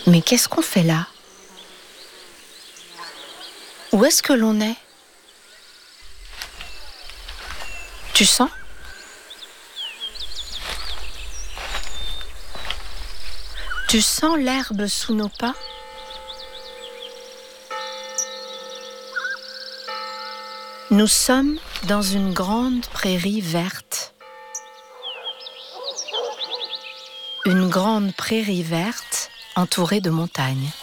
Mais qu'est-ce qu'on fait là? Où est-ce que l'on est? Tu sens? Tu sens l'herbe sous nos pas? Nous sommes dans une grande prairie verte. Une grande prairie verte entourée de montagnes.